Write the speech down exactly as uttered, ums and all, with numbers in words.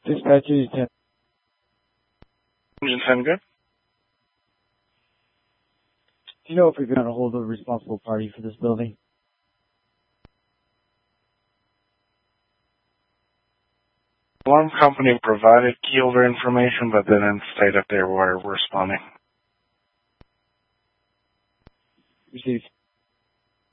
Dispatcher, you ten. Engine ten, good. Do you know if we've been on a hold of a responsible party for this building? Alarm company provided keyholder information, but they didn't state if they were responding. Received.